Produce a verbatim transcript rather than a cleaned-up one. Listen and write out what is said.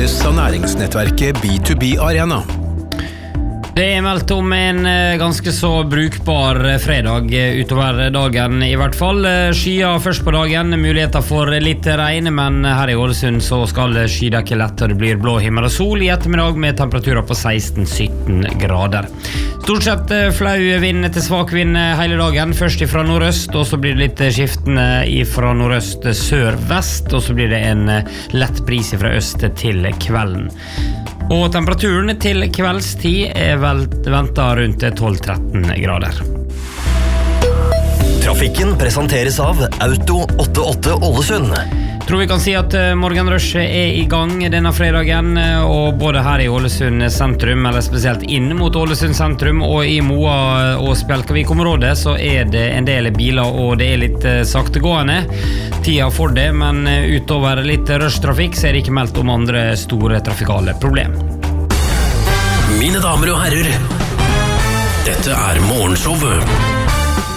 presenteres av næringsnettverket B to B Arena. Det er meldt om en ganske så brukbar fredag utover dagen i hvert fall. Skyer først på dagen, muligheter for litt regn, men her i Ålesund så skal skydekket lett, og det blir blå himmel og sol i ettermiddag med temperaturer på seksten til sytten grader. Stort sett flau vind til svak vind hele dagen, først fra nordøst, og så blir det litt skiftende fra nordøst sør-vest, og så blir det en lett bris fra øst til kvelden. Og temperaturen til kveldstid er vel ventet rundt tolv til tretten grader. Trafikken presenteres av Auto åttiåtte Ålesund. Tror vi kan si at morgenrushet er i gang denne fredagen, og både her i Ålesund sentrum, eller spesielt inn mot Ålesund sentrum, og i Moa og Spjelkavik-området, så er det en del biler, og det er litt saktegående. Tida for det, men utover litt rushtrafikk så er det ikke meldt om andre store trafikale problem. Mine damer og herrer, dette er Morgenshowet